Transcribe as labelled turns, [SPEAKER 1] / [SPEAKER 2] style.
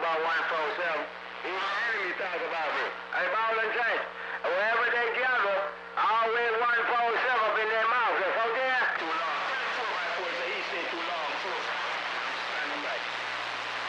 [SPEAKER 1] about 147. Even my enemy talk about me. Hey, Ball and Jack.